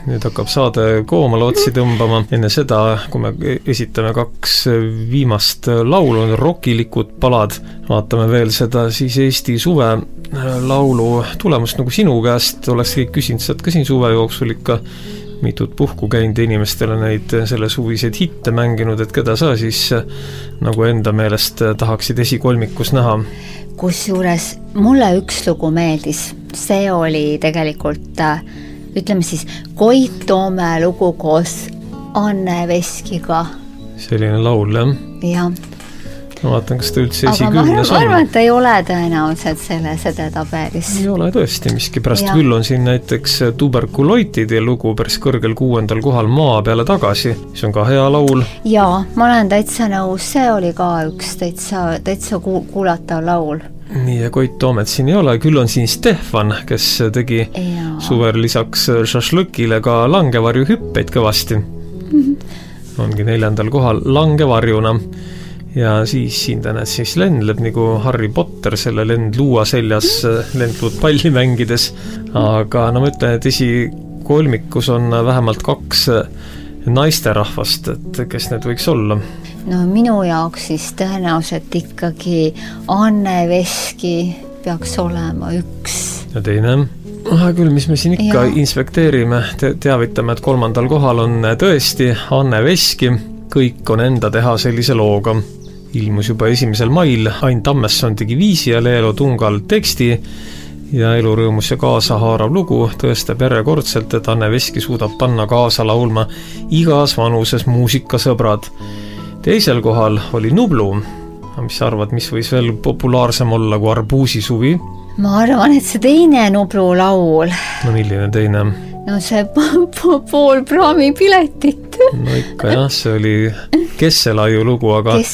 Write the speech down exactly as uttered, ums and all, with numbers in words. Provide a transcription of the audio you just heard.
nüüd hakkab saade koomale otsi tõmbama. Enne seda, kui me esitame kaks viimast laulu, on rokilikud palad, vaatame veel seda siis Eesti suve laulu tulemust, nagu sinu käest oleks kõik küsinud, sa oled ka siin suve jooksul ikka mitut puhku käinud inimestele neid selle suviseid hitte mänginud, et keda sa siis nagu enda meelest tahaksid esikolmikus näha? Kusjuures mulle üks lugu meeldis, see oli tegelikult, ütleme siis, Koit Toome lugu koos Anne Veskiga. Selline laul, jah? Jah. Ma vaatan, kas ta üldse esikümnes on. Aga ma arvan, et ta ei ole tõenäoliselt selle seda tabelis. Ei ole tõesti miski. Pärast küll on siin näiteks Tuberkuloitide lugu päris kõrgel kuuendal kohal Maa peale tagasi. See on ka hea laul. Jaa, ma olen täitsa nõus. See oli ka üks täitsa, täitsa kuulatav laul. Nii, ja Koit Toomet siin ei ole. Küll on siin Stefan, kes tegi ja. Suver lisaks šašlõkile ka langevarju hüppeid kõvasti. Mm-hmm. Ongi neljandal kohal langevarjuna. Ja siis siin ta näed siis lendleb nagu Harry Potter selle lendluua seljas lendluud palli mängides. Aga no ma ütlen, et esikolmikus on vähemalt kaks naisterahvast, et kes need võiks olla? No minu jaoks siis tõenäoliselt ikkagi Anne Veski peaks olema üks. Ja teine? Aha, küll, mis me siin ikka ja. Inspekteerime, te teavitame, et kolmandal kohal on tõesti Anne Veski. Kõik on enda teha sellise looga. Ilmus juba esimesel mail, Ain Tammesson tegi viisi ja Leelo Tungal teksti ja elurõõmus ja kaasa haarav lugu tõestab järjekordselt, et Anne Veski suudab panna kaasa laulma igas vanuses muusikasõbrad. Teisel kohal oli Nublu. Mis sa arvad, mis võis veel populaarsem olla kui Arbuusi suvi? Ma arvan, et see teine Nublu laul. No milline teine? No see pool praami piletit. No ikka jah, see oli Kesselaiu lugu, aga Kes